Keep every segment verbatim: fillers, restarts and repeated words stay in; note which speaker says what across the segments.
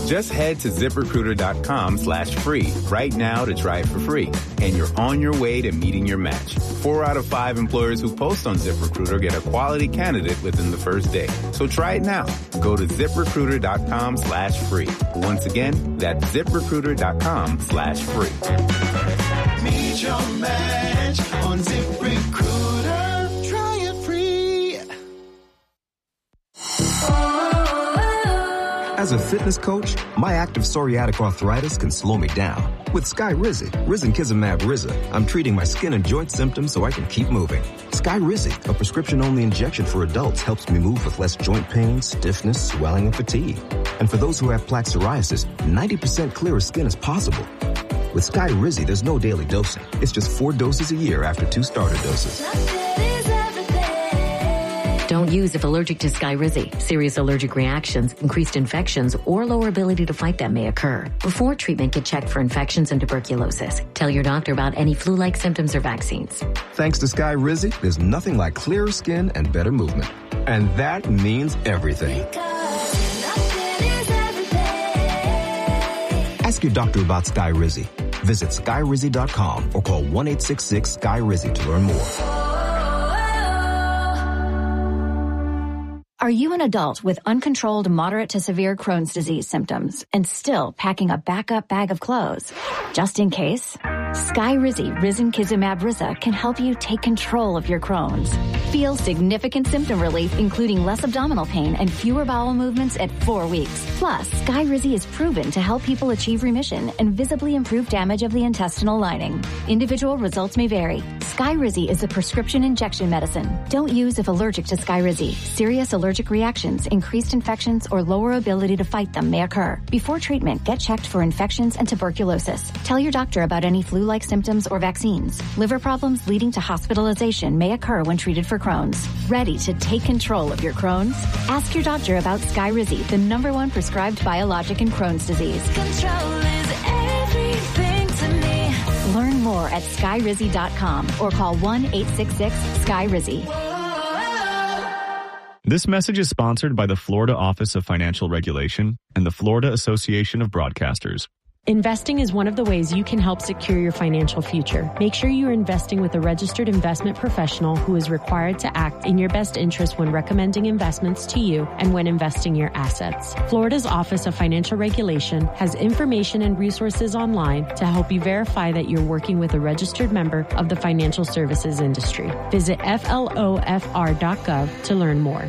Speaker 1: Just head to ZipRecruiter.com slash free right now to try it for free. And you're on your way to meeting your match. Four out of five employers who post on ZipRecruiter get a quality candidate within the first day. So try it now. Go to ZipRecruiter.com slash free. Once again, that's ZipRecruiter.com slash free.
Speaker 2: Meet your match on ZipRecruiter. Try it free.
Speaker 3: As a fitness coach, my active psoriatic arthritis can slow me down. With Skyrizi, Risankizumab Riza, I'm treating my skin and joint symptoms so I can keep moving. Skyrizi, a prescription-only injection for adults, helps me move with less joint pain, stiffness, swelling, and fatigue. And for those who have plaque psoriasis, ninety percent clearer skin is possible. With Skyrizi, there's no daily dosing. It's just four doses a year after two starter doses.
Speaker 4: Don't use if allergic to Skyrizi. Serious allergic reactions, increased infections, or lower ability to fight them may occur. Before treatment, get checked for infections and tuberculosis. Tell your doctor about any flu-like symptoms or vaccines.
Speaker 3: Thanks to Skyrizi, there's nothing like clearer skin and better movement. And that means everything. Ask your doctor about Skyrizi. Visit Skyrizi dot com or call one eight six six Sky Rizi to learn more.
Speaker 5: Are you an adult with uncontrolled moderate to severe Crohn's disease symptoms and still packing a backup bag of clothes? Just in case, Skyrizi Risankizumab Riza can help you take control of your Crohn's. Feel significant symptom relief, including less abdominal pain and fewer bowel movements at four weeks. Plus, Skyrizi is proven to help people achieve remission and visibly improve damage of the intestinal lining. Individual results may vary. Skyrizi is a prescription injection medicine. Don't use if allergic to Skyrizi. Serious allergic reactions, increased infections, or lower ability to fight them may occur. Before treatment, get checked for infections and tuberculosis. Tell your doctor about any flu-like symptoms or vaccines. Liver problems leading to hospitalization may occur when treated for Crohn's. Ready to take control of your Crohn's? Ask your doctor about Skyrizi, the number one prescribed biologic in Crohn's disease.
Speaker 2: Control is everything to me.
Speaker 5: Learn more at Skyrizi dot com or call one eight six six Sky Rizi.
Speaker 6: This message is sponsored by the Florida Office of Financial Regulation and the Florida Association of Broadcasters.
Speaker 7: Investing is one of the ways you can help secure your financial future. Make sure you are investing with a registered investment professional who is required to act in your best interest when recommending investments to you and when investing your assets. Florida's Office of Financial Regulation has information and resources online to help you verify that you're working with a registered member of the financial services industry. Visit F L O F R dot gov to learn more.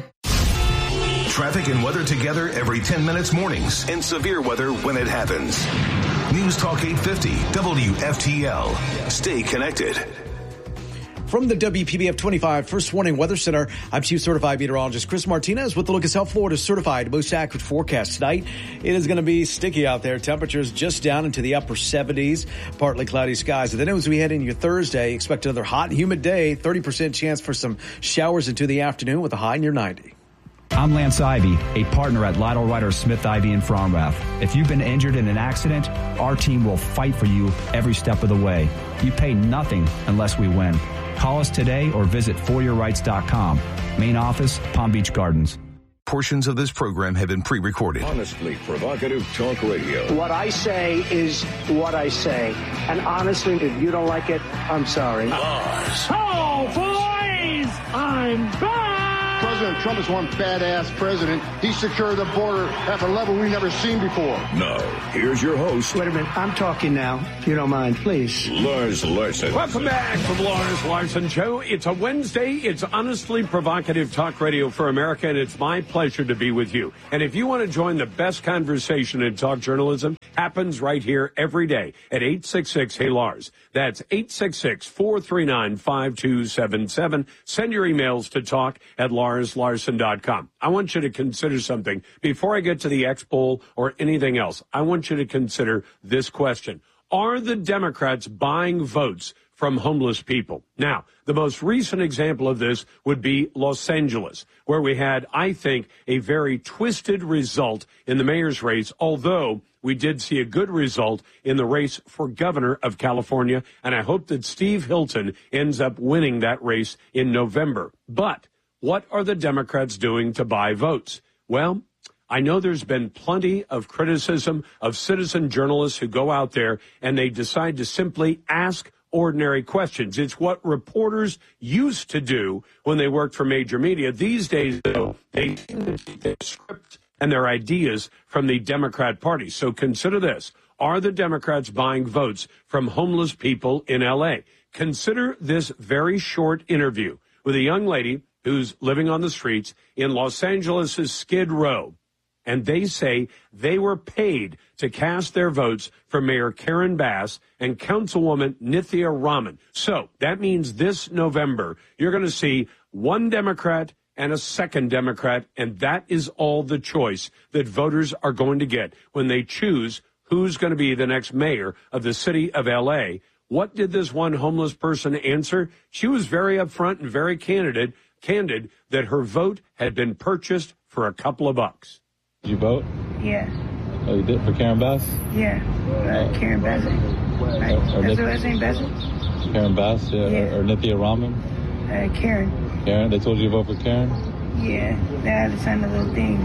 Speaker 8: Traffic and weather together every ten minutes mornings and severe weather when it happens. News Talk eight fifty W F T L. Stay connected.
Speaker 9: From the W P B F twenty-five First Warning Weather Center, I'm Chief Certified Meteorologist Chris Martinez with the Lucas Health Florida Certified Most Accurate Forecast tonight. It is going to be sticky out there. Temperatures just down into the upper seventies, partly cloudy skies. And then as we head into your Thursday, expect another hot and humid day, thirty percent chance for some showers into the afternoon with a high near ninety.
Speaker 10: I'm Lance Ivy, a partner at Lytle Ryder Smith Ivy in Fromrath. If you've been injured in an accident, our team will fight for you every step of the way. You pay nothing unless we win. Call us today or visit for your rights dot com. Main office, Palm Beach Gardens.
Speaker 8: Portions of this program have been pre-recorded.
Speaker 11: Honestly provocative talk radio.
Speaker 12: What I say is what I say. And honestly, if you don't like it, I'm sorry.
Speaker 11: Lars.
Speaker 12: Oh, boys! I'm back!
Speaker 13: President Trump is one badass president. He secured the border at a level we've never seen before.
Speaker 11: Now, here's your host.
Speaker 12: Wait a minute. I'm talking now, if you don't mind, please.
Speaker 11: Lars Larson.
Speaker 14: Welcome back from Lars Larson Show. It's a Wednesday. It's honestly provocative talk radio for America, and it's my pleasure to be with you. And if you want to join the best conversation in talk journalism, happens right here every day at eight six six, hey Lars. That's eight six six, four three nine, five two seven seven. Send your emails to talk at lars larson dot com. I want you to consider something. Before I get to the X poll or anything else, I want you to consider this question. Are the Democrats buying votes from homeless people? Now, the most recent example of this would be Los Angeles, where we had, I think, a very twisted result in the mayor's race, although we did see a good result in the race for governor of California, and I hope that Steve Hilton ends up winning that race in November. But what are the Democrats doing to buy votes? Well, I know there's been plenty of criticism of citizen journalists who go out there and they decide to simply ask ordinary questions. It's what reporters used to do when they worked for major media. These days, though, they take their scripts and their ideas from the Democrat Party. So consider this. Are the Democrats buying votes from homeless people in L A? Consider this very short interview with a young lady who's living on the streets in Los Angeles' Skid Row. And they say they were paid to cast their votes for Mayor Karen Bass and Councilwoman Nithya Raman. So that means this November, you're going to see one Democrat and a second Democrat, and that is all the choice that voters are going to get when they choose who's going to be the next mayor of the city of L A. What did this one homeless person answer? She was very upfront and very candid, candid that her vote had been purchased for a couple of bucks.
Speaker 15: Did you vote?
Speaker 16: Yeah.
Speaker 15: Oh, you did for Karen Bass?
Speaker 16: Yeah. Uh, Karen Bass. Right. That's the last name, Bass?
Speaker 15: Karen Bass, yeah.
Speaker 16: Yeah.
Speaker 15: Or, or Nithya Raman?
Speaker 16: Uh, Karen.
Speaker 15: Karen? They told you to vote for Karen?
Speaker 16: Yeah. They had to sign a little thing.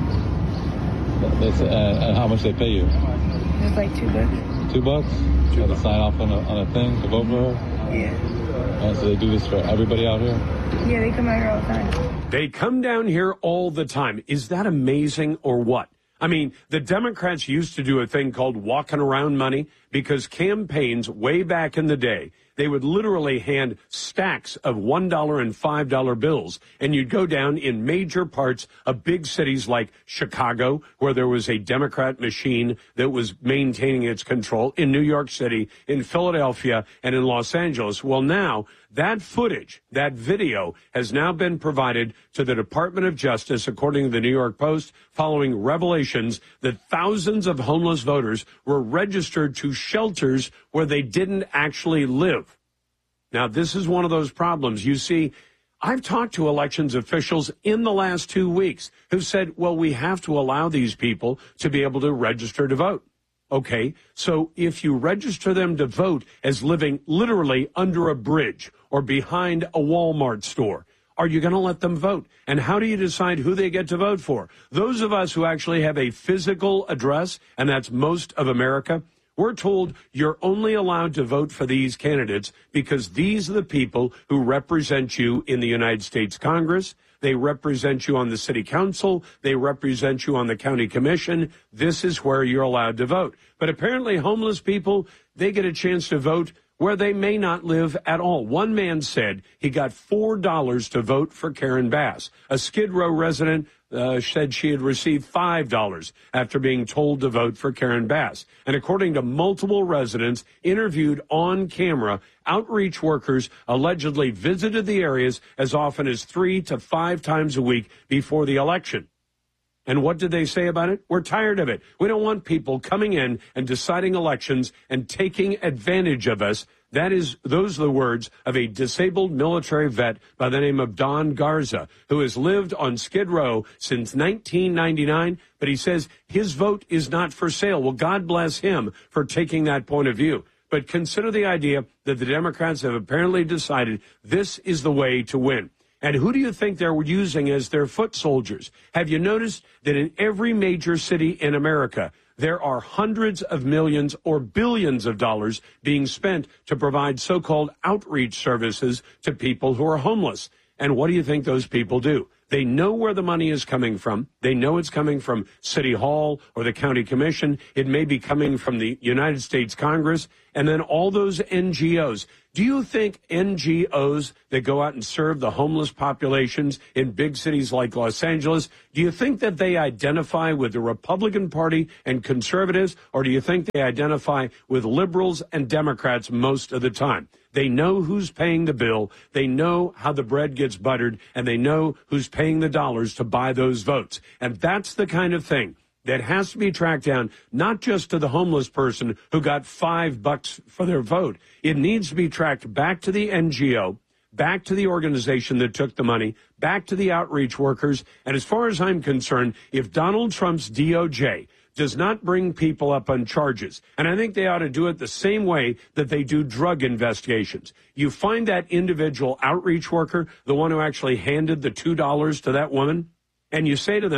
Speaker 15: That's, uh, and how much they pay you?
Speaker 16: It was like two bucks.
Speaker 15: Two bucks? You had to sign off on a, on a thing to vote for her?
Speaker 16: Yeah.
Speaker 15: And so they do this for everybody out here?
Speaker 16: Yeah, they come out here all the time.
Speaker 14: They come down here all the time. Is that amazing or what? I mean, the Democrats used to do a thing called walking around money because campaigns way back in the day, they would literally hand stacks of one dollar and five dollar bills, and you'd go down in major parts of big cities like Chicago, where there was a Democrat machine that was maintaining its control, in New York City, in Philadelphia, and in Los Angeles. Well, now that footage, that video, has now been provided to the Department of Justice, according to the New York Post, following revelations that thousands of homeless voters were registered to shelters where they didn't actually live. Now, this is one of those problems. You see, I've talked to elections officials in the last two weeks who said, well, we have to allow these people to be able to register to vote. Okay, so if you register them to vote as living literally under a bridge or behind a Walmart store, are you going to let them vote? And how do you decide who they get to vote for? Those of us who actually have a physical address, and that's most of America, we're told you're only allowed to vote for these candidates because these are the people who represent you in the United States Congress. They represent you on the city council. They represent you on the county commission. This is where you're allowed to vote. But apparently homeless people, they get a chance to vote where they may not live at all. One man said he got four dollars to vote for Karen Bass. A Skid Row resident uh, said she had received five dollars after being told to vote for Karen Bass. And according to multiple residents interviewed on camera, outreach workers allegedly visited the areas as often as three to five times a week before the election. And what did they say about it? We're tired of it. We don't want people coming in and deciding elections and taking advantage of us. That is, those are the words of a disabled military vet by the name of Don Garza, who has lived on Skid Row since nineteen ninety-nine, but he says his vote is not for sale. Well, God bless him for taking that point of view. But consider the idea that the Democrats have apparently decided this is the way to win. And who do you think they're using as their foot soldiers? Have you noticed that in every major city in America, there are hundreds of millions or billions of dollars being spent to provide so-called outreach services to people who are homeless? And what do you think those people do? They know where the money is coming from. They know it's coming from City Hall or the County Commission. It may be coming from the United States Congress. And then all those N G Os. Do you think N G Os that go out and serve the homeless populations in big cities like Los Angeles, do you think that they identify with the Republican Party and conservatives, or do you think they identify with liberals and Democrats most of the time? They know who's paying the bill, they know how the bread gets buttered, and they know who's paying the dollars to buy those votes. And that's the kind of thing that has to be tracked down, not just to the homeless person who got five bucks for their vote. It needs to be tracked back to the N G O, back to the organization that took the money, back to the outreach workers. And as far as I'm concerned, if Donald Trump's D O J does not bring people up on charges, and I think they ought to do it the same way that they do drug investigations. You find that individual outreach worker, the one who actually handed the two dollars to that woman, and you say to them,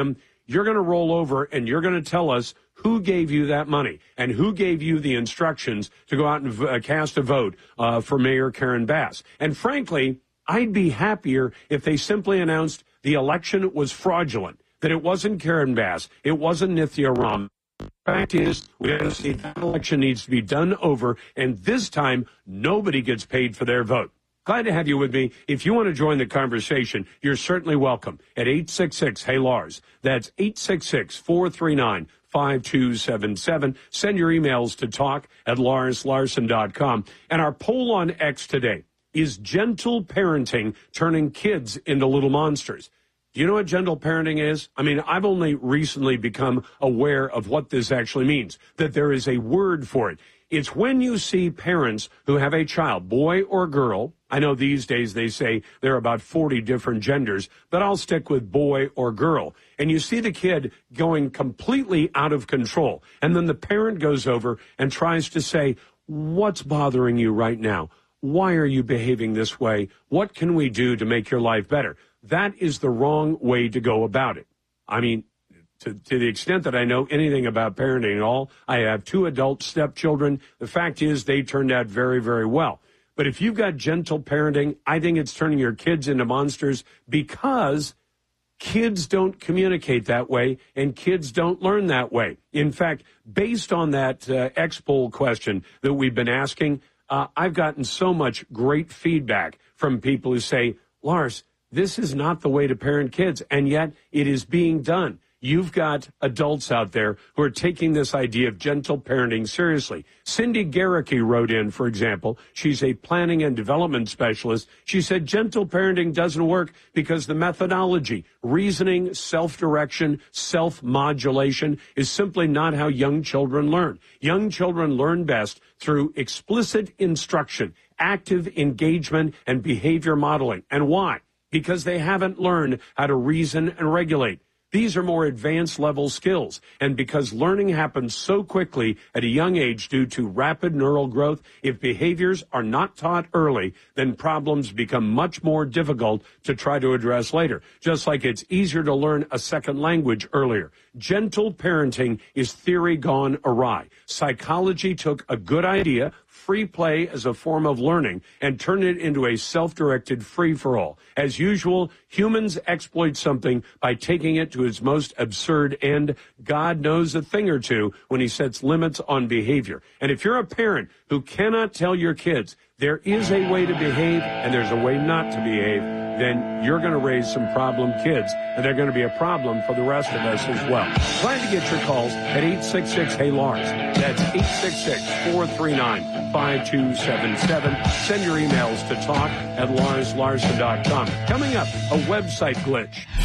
Speaker 14: you're going to roll over and you're going to tell us who gave you that money and who gave you the instructions to go out and uh, cast a vote uh, for Mayor Karen Bass. And frankly, I'd be happier if they simply announced the election was fraudulent, that it wasn't Karen Bass, it wasn't Nithya Ram. The fact is, we have to see that election needs to be done over, and this time, nobody gets paid for their vote. Glad to have you with me. If you want to join the conversation, you're certainly welcome at eight six six, hey Lars. That's eight six six, four three nine, five two seven seven. Send your emails to talk at lars larson dot com. And our poll on X today is gentle parenting turning kids into little monsters. Do you know what gentle parenting is? I mean, I've only recently become aware of what this actually means, that there is a word for it. It's when you see parents who have a child, boy or girl. I know these days they say there are about forty different genders, but I'll stick with boy or girl. And you see the kid going completely out of control. And then the parent goes over and tries to say, what's bothering you right now? Why are you behaving this way? What can we do to make your life better? That is the wrong way to go about it. I mean, to, to the extent that I know anything about parenting at all, I have two adult stepchildren. The fact is they turned out very, very well. But if you've got gentle parenting, I think it's turning your kids into monsters because kids don't communicate that way and kids don't learn that way. In fact, based on that uh, X-poll question that we've been asking, uh, I've gotten so much great feedback from people who say, Lars, this is not the way to parent kids, and yet it is being done. You've got adults out there who are taking this idea of gentle parenting seriously. Cindy Garricky wrote in, for example. She's a planning and development specialist. She said gentle parenting doesn't work because the methodology, reasoning, self-direction, self-modulation is simply not how young children learn. Young children learn best through explicit instruction, active engagement, and behavior modeling. And why? Because they haven't learned how to reason and regulate. These are more advanced level skills. And because learning happens so quickly at a young age due to rapid neural growth, if behaviors are not taught early, then problems become much more difficult to try to address later. Just like it's easier to learn a second language earlier. Gentle parenting is theory gone awry. Psychology took a good idea, free play as a form of learning, and turn it into a self-directed free-for-all. As usual, humans exploit something by taking it to its most absurd end. God knows a thing or two when he sets limits on behavior. And if you're a parent who cannot tell your kids there is a way to behave and there's a way not to behave, then you're going to raise some problem kids, and they're going to be a problem for the rest of us as well. Glad to get your calls at eight six six, hey Lars. That's eight six six, four three nine, five two seven seven. Send your emails to talk at lars larson dot com. Coming up, a website glitch.